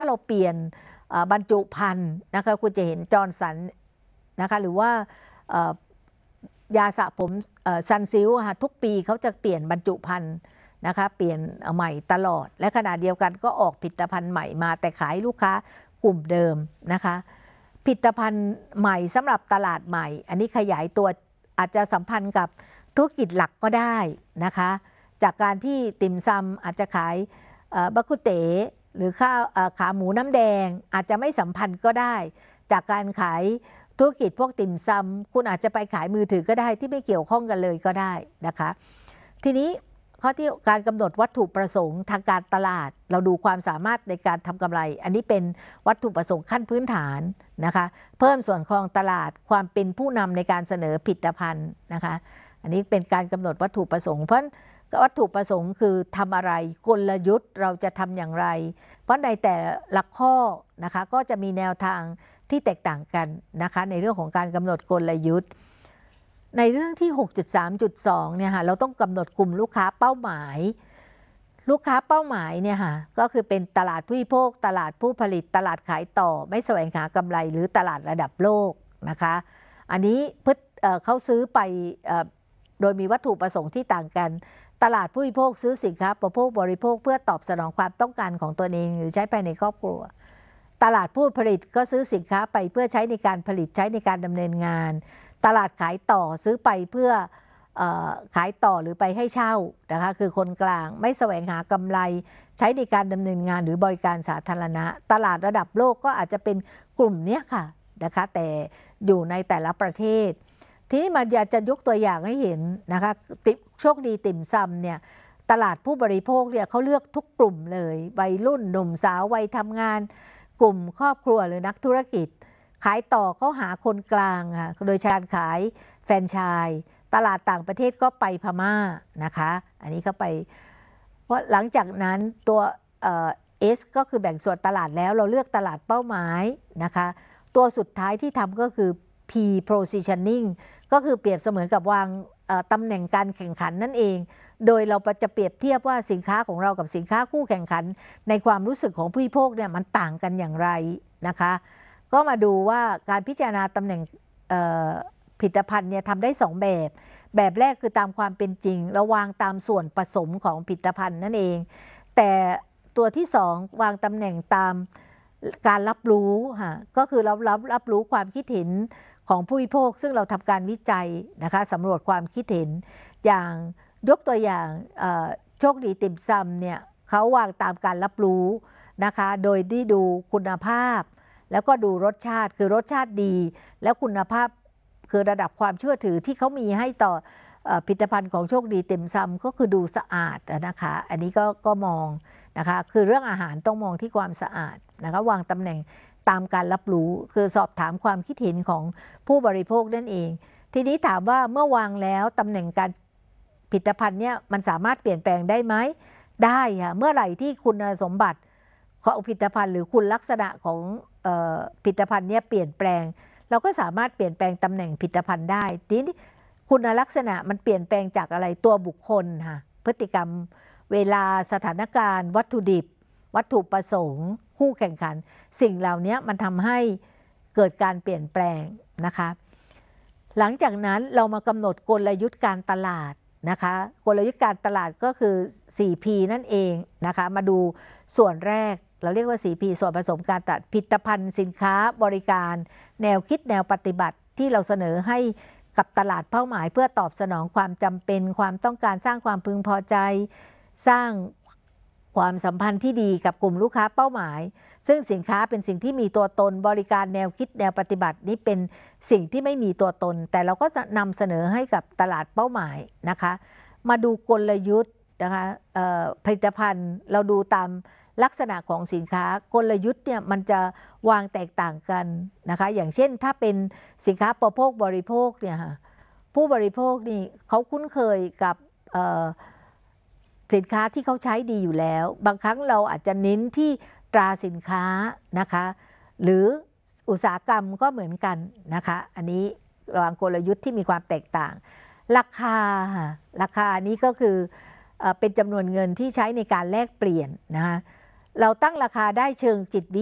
ถ้าเราเปลี่ยนบรรจุภัณฑ์นะคะคุณจะเห็นจอร์นสันนะคะหรือว่ายาสระผมซันซิลค่ะทุกปีเขาจะเปลี่ยนบรรจุภัณฑ์นะคะเปลี่ยนใหม่ตลอดและขณะเดียวกันก็ออกผลิตภัณฑ์ใหม่มาแต่ขายลูกค้ากลุ่มเดิมนะคะผลิตภัณฑ์ใหม่สำหรับตลาดใหม่อันนี้ขยายตัวอาจจะสัมพันธ์กับธุรกิจหลักก็ได้นะคะจากการที่ติ่มซำอาจจะขายบักกุเต๋หรือข้าวขาหมูน้ำแดงอาจจะไม่สัมพันธ์ก็ได้จากการขายธุรกิจพวกติ่มซำคุณอาจจะไปขายมือถือก็ได้ที่ไม่เกี่ยวข้องกันเลยก็ได้นะคะทีนี้ข้อที่การกำหนดวัตถุประสงค์ทางการตลาดเราดูความสามารถในการทำกำไรอันนี้เป็นวัตถุประสงค์ขั้นพื้นฐานนะคะเพิ่มส่วนครองตลาดความเป็นผู้นำในการเสนอผลิตภัณฑ์นะคะอันนี้เป็นการกำหนดวัตถุประสงค์เพราะวัตถุประสงค์คือทำอะไรกลยุทธ์เราจะทำอย่างไรเพราะในแต่ละข้อนะคะก็จะมีแนวทางที่แตกต่างกันนะคะในเรื่องของการกำหนดกลยุทธ์ในเรื่องที่ 6.3.2 เนี่ยค่ะเราต้องกำหนดกลุ่มลูกค้าเป้าหมายลูกค้าเป้าหมายเนี่ยค่ะก็คือเป็นตลาดผู้บริโภคตลาดผู้ผลิตตลาดขายต่อไม่แสวงหากำไรหรือตลาดระดับโลกนะคะอันนี้เขาซื้อไปโดยมีวัตถุประสงค์ที่ต่างกันตลาดผู้บริโภคซื้อสินค้าบริโภคเพื่อตอบสนองความต้องการของตัวเองหรือใช้ภายในครอบครัวตลาดผู้ผลิตก็ซื้อสินค้าไปเพื่อใช้ในการผลิตใช้ในการดำเนินงานตลาดขายต่อซื้อไปเพื่อขายต่อหรือไปให้เช่านะคะคือคนกลางไม่แสวงหากำไรใช้ในการดำเนินงานหรือบริการสาธารณะตลาดระดับโลกก็อาจจะเป็นกลุ่มนี้ค่ะนะคะแต่อยู่ในแต่ละประเทศทีนี้มันอยากจะยกตัวอย่างให้เห็นนะคะโชคดีติ่มซำเนี่ยตลาดผู้บริโภคเนี่ยเขาเลือกทุกกลุ่มเลยวัยรุ่นหนุ่มสาววัยทำงานกลุ่มครอบครัวหรือนักธุรกิจขายต่อเขาหาคนกลางค่ะโดยการขายแฟรนไชส์ตลาดต่างประเทศก็ไปพม่านะคะอันนี้เขาไปเพราะหลังจากนั้นตัวS ก็คือแบ่งส่วนตลาดแล้วเราเลือกตลาดเป้าหมายนะคะตัวสุดท้ายที่ทำก็คือ P positioning ก็คือเปรียบเสมือนกับวางตำแหน่งการแข่งขันนั่นเองโดยเราจะเปรียบเทียบว่าสินค้าของเรากับสินค้าคู่แข่งขันในความรู้สึกของผู้บริโภคเนี่ยมันต่างกันอย่างไรนะคะก็มาดูว่าการพิจารณาตำแหน่งผลิตภัณฑ์เนี่ยทำได้2แบบแรกคือตามความเป็นจริงเราวางตามส่วนผสมของผลิตภัณฑ์นั่นเองแต่ตัวที่2วางตำแหน่งตามการรับรู้ค่ะก็คือเรารับรู้ความคิดเห็นของผู้บริโภคซึ่งเราทำการวิจัยนะคะสำรวจความคิดเห็นอย่างยกตัวอย่างโชคดีติ่มซำเนี่ยเขาวางตามการรับรู้นะคะโดยที่ดูคุณภาพแล้วก็ดูรสชาติคือรสชาติดีแล้วคุณภาพคือระดับความเชื่อถือที่เขามีให้ต่อผลิตภัณฑ์ของโชคดีติ่มซำก็คือดูสะอาดนะคะอันนี้ก็มองนะคะคือเรื่องอาหารต้องมองที่ความสะอาดนะคะวางตำแหน่งตามการรับรู้คือสอบถามความคิดเห็นของผู้บริโภคนั่นเองทีนี้ถามว่าเมื่อวางแล้วตำแหน่งการผลิตภัณฑ์เนี่ยมันสามารถเปลี่ยนแปลงได้ไหมได้ค่ะเมื่อไหร่ที่คุณสมบัติของผลิตภัณฑ์หรือคุณลักษณะของผลิตภัณฑ์เนี่ยเปลี่ยนแปลงเราก็สามารถเปลี่ยนแปลงตำแหน่งผลิตภัณฑ์ได้ทีนี้คุณลักษณะมันเปลี่ยนแปลงจากอะไรตัวบุคคลค่ะพฤติกรรมเวลาสถานการณ์วัตถุดิบวัตถุประสงค์คู่แข่งขันสิ่งเหล่านี้มันทำให้เกิดการเปลี่ยนแปลงนะคะหลังจากนั้นเรามากำหนดกลยุทธ์การตลาดนะคะกลยุทธ์การตลาดก็คือ 4P นั่นเองนะคะมาดูส่วนแรกเราเรียกว่า 4P ส่วนผสมการตลาดผลิตภัณฑ์สินค้าบริการแนวคิดแนวปฏิบัติที่เราเสนอให้กับตลาดเป้าหมายเพื่อตอบสนองความจำเป็นความต้องการสร้างความพึงพอใจสร้างความสัมพันธ์ที่ดีกับกลุ่มลูกค้าเป้าหมายซึ่งสินค้าเป็นสิ่งที่มีตัวตนบริการแนวคิดแนวปฏิบัตินี้เป็นสิ่งที่ไม่มีตัวตนแต่เราก็จะนำเสนอให้กับตลาดเป้าหมายนะคะมาดูกลยุทธ์นะคะผลิตภัณฑ์เราดูตามลักษณะของสินค้ากลยุทธ์เนี่ยมันจะวางแตกต่างกันนะคะอย่างเช่นถ้าเป็นสินค้าบริโภคเนี่ยค่ะผู้บริโภคนี่เขาคุ้นเคยกับสินค้าที่เขาใช้ดีอยู่แล้วบางครั้งเราอาจจะเน้นที่ตราสินค้านะคะหรืออุตสาหกรรมก็เหมือนกันนะคะอันนี้วางกลยุทธ์ที่มีความแตกต่างราคานี้ก็คือเป็นจำนวนเงินที่ใช้ในการแลกเปลี่ยนนะคะเราตั้งราคาได้เชิงจิตวิ